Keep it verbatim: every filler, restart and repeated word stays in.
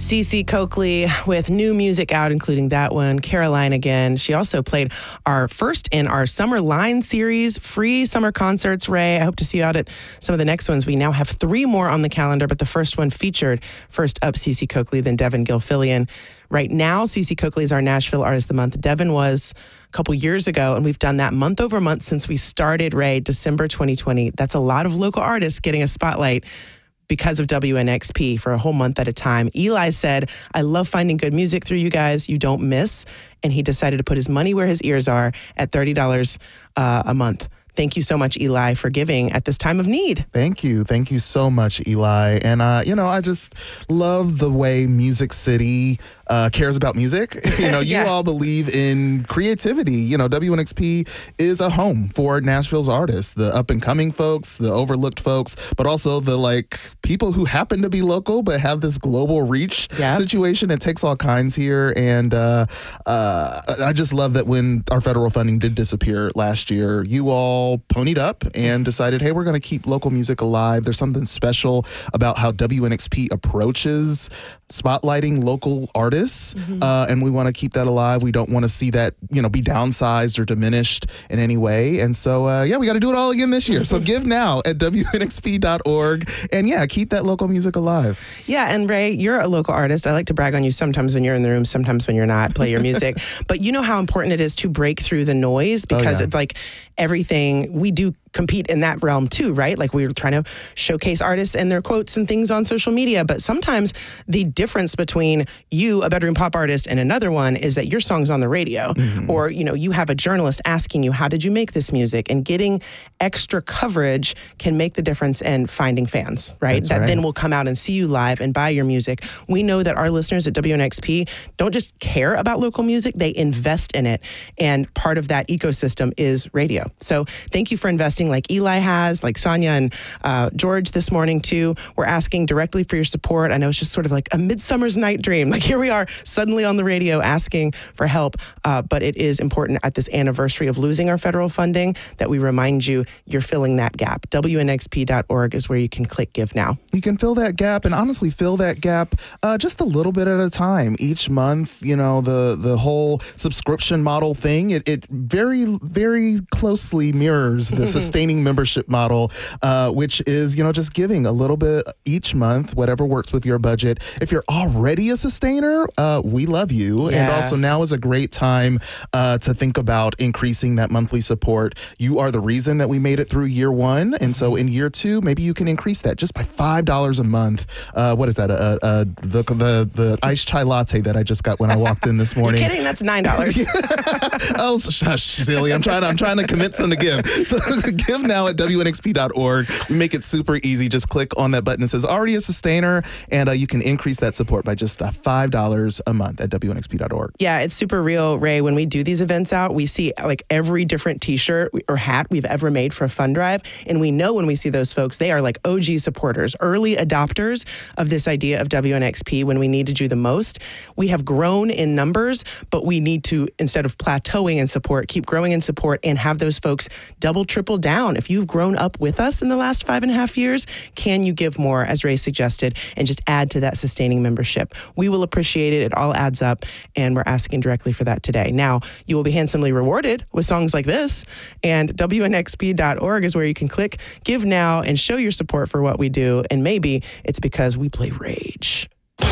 Cece Coakley with new music out, including that one, Caroline Again. She also played our first in our Summer Line series, free summer concerts, Ray. I hope to see you out at some of the next ones. We now have three more on the calendar, but the first one featured first up Cece Coakley, then Devin Gilfillian. Right now, Cece Coakley is our Nashville Artist of the Month. Devin was a couple years ago, and we've done that month over month since we started, Ray, December twenty twenty. That's a lot of local artists getting a spotlight because of W N X P for a whole month at a time. Eli said, I love finding good music through you guys. You don't miss. And he decided to put his money where his ears are at thirty dollars uh, a month. Thank you so much, Eli, for giving at this time of need. Thank you. Thank you so much, Eli. And, uh, you know, I just love the way Music City uh, cares about music. You know, you Yeah. all believe in creativity. You know, W N X P is a home for Nashville's artists, the up and coming folks, the overlooked folks, but also the like people who happen to be local but have this global reach Yeah. situation. It takes all kinds here. And uh, uh, I just love that when our federal funding did disappear last year, you all ponied up and decided, hey, we're going to keep local music alive. There's something special about how W N X P approaches spotlighting local artists, mm-hmm. uh, and we want to keep that alive. We don't want to see that, you know, be downsized or diminished in any way. And so, uh, yeah, we got to do it all again this year. So give now at W N X P dot org, and yeah, keep that local music alive. Yeah, and Ray, you're a local artist. I like to brag on you sometimes when you're in the room, sometimes when you're not, play your music. But you know how important it is to break through the noise because oh, yeah. it's like everything we do compete in that realm too, right? Like we were trying to showcase artists and their quotes and things on social media. But sometimes the difference between you, a bedroom pop artist, and another one is that your song's on the radio. Mm-hmm. Or, you know, you have a journalist asking you, how did you make this music? And getting extra coverage can make the difference in finding fans, right? That's that right. then will come out and see you live and buy your music. We know that our listeners at W N X P don't just care about local music, they invest in it. And part of that ecosystem is radio. So thank you for investing like Eli has, like Sonia and uh, George this morning too. We're asking directly for your support. I know it's just sort of like a midsummer's night dream. Like here we are suddenly on the radio asking for help. Uh, but it is important at this anniversary of losing our federal funding that we remind you you're filling that gap. W N X P dot org is where you can click Give Now. You can fill that gap and honestly fill that gap uh, just a little bit at a time. Each month, you know, the, the whole subscription model thing, it, it very, very closely mirrors the sustaining membership model, uh, which is, you know, just giving a little bit each month, whatever works with your budget. If you're already a sustainer, uh, we love you. Yeah. And also now is a great time uh, to think about increasing that monthly support. You are the reason that we made it through year one. And so in year two, maybe you can increase that just by five dollars a month. Uh, what is that? Uh, uh, the, the, the iced chai latte that I just got when I walked in this morning. You're kidding? That's nine dollars. Oh, shush, silly. I'm trying to, I'm trying to convince them to give. So give now at W N X P dot org. We make it super easy. Just click on that button that says already a sustainer, and uh, you can increase that support by just uh, five dollars a month at W N X P dot org. Yeah, it's super real, Ray. When we do these events out, we see like every different t-shirt or hat we've ever made for a fund drive. And we know when we see those folks, they are like O G supporters, early adopters of this idea of W N X P when we needed you the most. We have grown in numbers, but we need to, instead of plateauing in support, keep growing in support and have those folks double, triple down. If you've grown up with us in the last five and a half years, can you give more, as Ray suggested, and just add to that sustaining membership? We will appreciate it. It all adds up, and we're asking directly for that today. Now, you will be handsomely rewarded with songs like this, and W N X P dot org is where you can click Give Now and show your support for what we do, and maybe it's because we play Rage.